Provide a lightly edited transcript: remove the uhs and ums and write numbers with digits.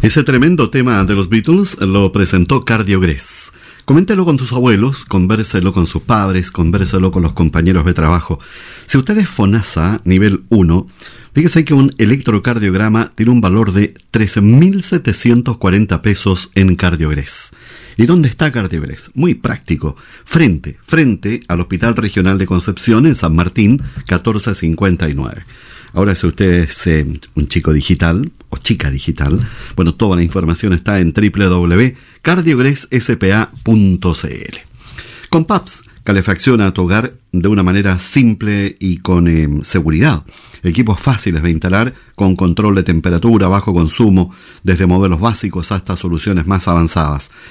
Ese tremendo tema de los Beatles lo presentó Cardiogrés. Coméntelo con tus abuelos, convérselo con sus padres, convérselo con los compañeros de trabajo. Si usted es FONASA nivel 1, fíjese que un electrocardiograma tiene un valor de 13.740 pesos en Cardiogrés. ¿Y dónde está Cardiogrés? Muy práctico. Frente al Hospital Regional de Concepción en San Martín, 1459. Ahora, si usted es un chico digital o chica digital, bueno, toda la información está en www.cardiogresSPA.cl. Con PAPS, calefacciona tu hogar de una manera simple y con seguridad. Equipos fáciles de instalar, con control de temperatura, bajo consumo, desde modelos básicos hasta soluciones más avanzadas.